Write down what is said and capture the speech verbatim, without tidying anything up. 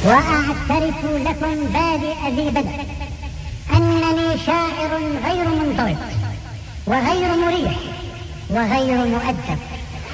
وأعترف لكم بادئ ذي بدء أنني شاعر غير منضبط وغير مريح وغير مؤدب،